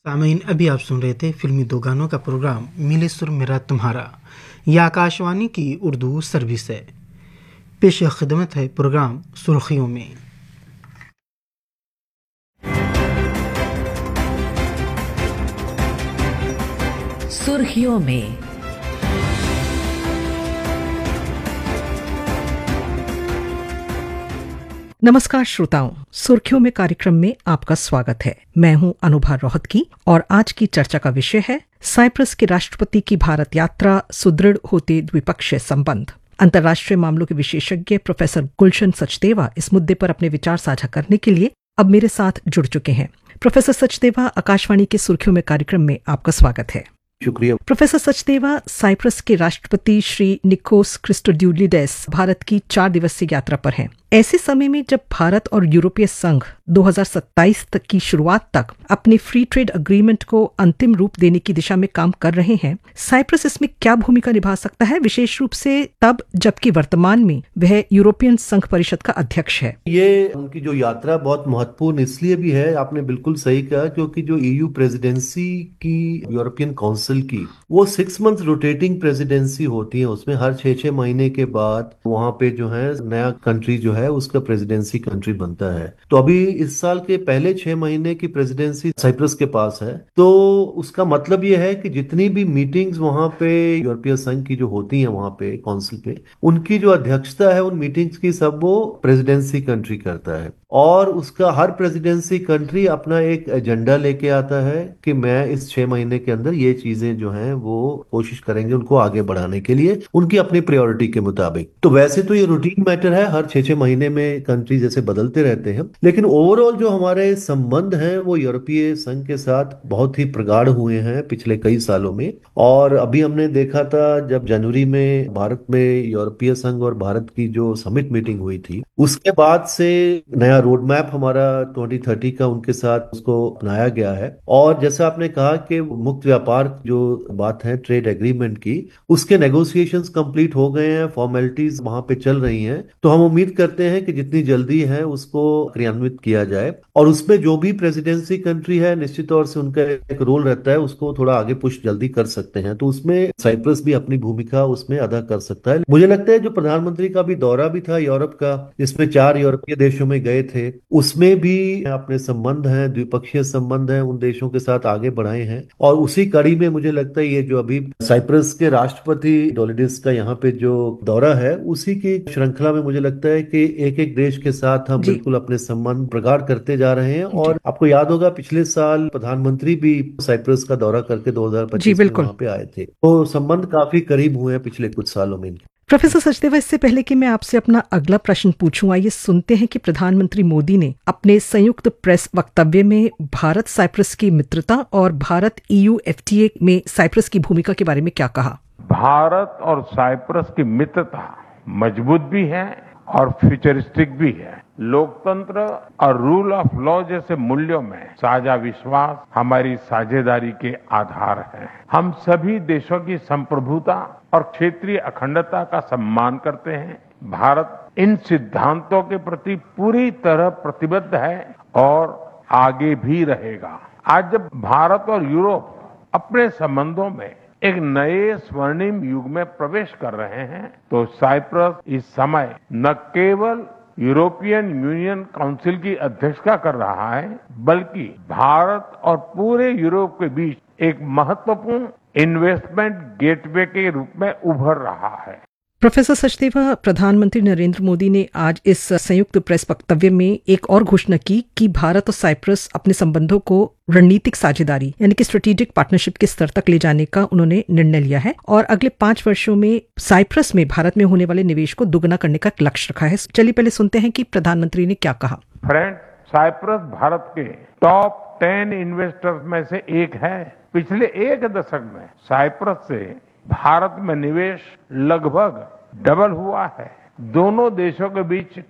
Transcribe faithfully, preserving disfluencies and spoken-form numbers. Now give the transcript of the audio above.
सामीन, अभी आप सुन रहे थे फिल्मी दो गानों का प्रोग्राम मिले सुर मेरा तुम्हारा। यह आकाशवाणी की उर्दू सर्विस है। पेश खिदमत है प्रोग्राम सुर्खियों में। सुर्खियों में। नमस्कार श्रोताओं, सुर्खियों में कार्यक्रम में आपका स्वागत है। मैं हूं अनुभा रोहतगी और आज की चर्चा का विषय है साइप्रस के राष्ट्रपति की भारत यात्रा, सुदृढ़ होते द्विपक्षीय संबंध। अंतर्राष्ट्रीय मामलों के विशेषज्ञ प्रोफेसर गुलशन सचदेवा इस मुद्दे पर अपने विचार साझा करने के लिए अब मेरे साथ जुड़ चुके हैं। प्रोफेसर सचदेवा, आकाशवाणी के सुर्खियों में कार्यक्रम में आपका स्वागत है। शुक्रिया। प्रोफेसर सचदेवा, साइप्रस के राष्ट्रपति श्री निकोस क्रिस्टोड्यूलिडेस भारत की चार दिवसीय यात्रा पर हैं। ऐसे समय में जब भारत और यूरोपीय संघ दो हज़ार सत्ताईस तक की शुरुआत तक अपने फ्री ट्रेड एग्रीमेंट को अंतिम रूप देने की दिशा में काम कर रहे हैं, साइप्रस इसमें क्या भूमिका निभा सकता है, विशेष रूप से तब जबकि वर्तमान में वह यूरोपियन संघ परिषद का अध्यक्ष है। ये उनकी जो यात्रा बहुत महत्वपूर्ण इसलिए भी है, आपने बिल्कुल सही कहा, क्योंकि जो ईयू प्रेसिडेंसी की यूरोपियन काउंसिल की वो सिक्स मंथ रोटेटिंग प्रेसिडेंसी होती है। उसमें हर छह छह महीने के बाद वहां पे जो है नया कंट्री जो है उसका प्रेसिडेंसी कंट्री बनता है। तो अभी इस साल के पहले छह महीने की प्रेसिडेंसी साइप्रस के पास है। तो उसका मतलब ये है कि जितनी भी मीटिंग्स वहां पे यूरोपीय संघ की जो होती हैं वहां पे काउंसिल पे, उनकी जो अध्यक्षता है उन मीटिंग्स की सब वो प्रेसिडेंसी कंट्री करता है। और उसका हर प्रेसिडेंसी कंट्री अपना एक एजेंडा लेके आता है कि मैं इस छह महीने के अंदर ये चीजें जो हैं वो कोशिश करेंगे उनको आगे बढ़ाने के लिए, उनकी अपनी प्रायोरिटी के मुताबिक। तो वैसे तो ये रूटीन मैटर है, हर छह छह महीने में कंट्री जैसे बदलते रहते हैं, लेकिन ओवरऑल जो हमारे संबंध हैं वो यूरोपीय संघ के साथ बहुत ही प्रगाढ़ हुए हैं पिछले कई सालों में। और अभी हमने देखा था जब जनवरी में भारत में यूरोपीय संघ और भारत की जो समिट मीटिंग हुई थी, उसके बाद से नया रोड मैप हमारा ट्वेंटी थर्टी का उनके साथ उसको अपनाया गया है। और जैसा आपने कहा कि मुक्त व्यापार जो बात है ट्रेड एग्रीमेंट की, उसके नेगोशिएशंस कंप्लीट हो गए हैं, फॉर्मेलिटीज वहां पे चल रही हैं। तो हम उम्मीद करते हैं कि जितनी जल्दी है उसको क्रियान्वित किया जाए। और उसमें जो भी प्रेसिडेंसी कंट्री है निश्चित तौर से उनका एक रोल रहता है, उसको थोड़ा आगे पुश जल्दी कर सकते हैं। तो उसमें साइप्रस भी अपनी भूमिका उसमें अदा कर सकता है। मुझे लगता है जो प्रधानमंत्री का भी दौरा भी था यूरोप का, जिसमें चार यूरोपीय देशों में गए थे, उसमें भी अपने संबंध हैं, द्विपक्षीय संबंध हैं, उन देशों के साथ आगे बढ़ाए हैं। और उसी कड़ी में मुझे लगता है ये जो अभी साइप्रस के राष्ट्रपति डोलिडिस का यहाँ पे जो दौरा है, उसी की श्रृंखला में मुझे लगता है कि एक एक देश के साथ हम बिल्कुल अपने संबंध प्रगाढ़ करते जा रहे हैं। और आपको याद होगा पिछले साल प्रधानमंत्री भी साइप्रस का दौरा करके दो हज़ार पच्चीस में वहां पे आए थे। तो संबंध काफी करीब हुए हैं पिछले कुछ सालों में। प्रोफेसर सचदेवा, इससे पहले कि मैं आपसे अपना अगला प्रश्न पूछूं, आइए सुनते हैं कि प्रधानमंत्री मोदी ने अपने संयुक्त प्रेस वक्तव्य में भारत साइप्रस की मित्रता और भारत ईयू एफटीए में साइप्रस की भूमिका के बारे में क्या कहा। भारत और साइप्रस की मित्रता मजबूत भी है और फ्यूचरिस्टिक भी है। लोकतंत्र और रूल ऑफ लॉ जैसे मूल्यों में साझा विश्वास हमारी साझेदारी के आधार है। हम सभी देशों की संप्रभुता और क्षेत्रीय अखंडता का सम्मान करते हैं। भारत इन सिद्धांतों के प्रति पूरी तरह प्रतिबद्ध है और आगे भी रहेगा। आज जब भारत और यूरोप अपने संबंधों में एक नए स्वर्णिम युग में प्रवेश कर रहे हैं, तो साइप्रस इस समय न केवल यूरोपियन यूनियन काउंसिल की अध्यक्षता कर रहा है, बल्कि भारत और पूरे यूरोप के बीच एक महत्वपूर्ण इन्वेस्टमेंट गेटवे के रूप में उभर रहा है। प्रोफेसर सचदेवा, प्रधानमंत्री नरेंद्र मोदी ने आज इस संयुक्त प्रेस वक्तव्य में एक और घोषणा की कि भारत और साइप्रस अपने संबंधों को रणनीतिक साझेदारी यानी कि स्ट्रेटेजिक पार्टनरशिप के स्तर तक ले जाने का उन्होंने निर्णय लिया है और अगले पांच वर्षों में साइप्रस में भारत में होने वाले निवेश को दुगना करने का लक्ष्य रखा है। चलिए पहले सुनते हैं कि प्रधानमंत्री ने क्या कहा। फ्रेंड, साइप्रस भारत के टॉप टेन इन्वेस्टर्स में से एक है। पिछले एक दशक में साइप्रस से भारत में निवेश लगभग डबल हुआ है। दोनों देशों के बीच